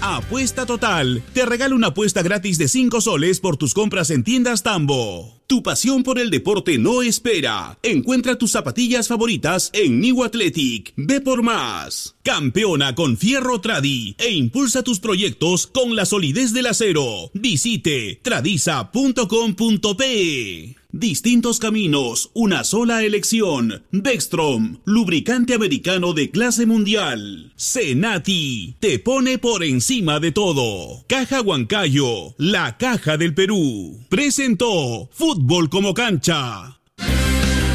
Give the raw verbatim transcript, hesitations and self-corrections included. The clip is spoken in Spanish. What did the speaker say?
Apuesta Total te regala una apuesta gratis de cinco soles por tus compras en tiendas Tambo. Tu pasión por el deporte no espera. Encuentra tus zapatillas favoritas en New Athletic. Ve por más. Campeona con Fierro Tradi e impulsa tus proyectos con la solidez del acero. Visite tradiza punto com punto pe. Distintos caminos, una sola elección. Bextrom, lubricante americano de clase mundial. Cenati, te pone por encima de todo. Caja Huancayo, la caja del Perú. Presentó Fútbol como cancha.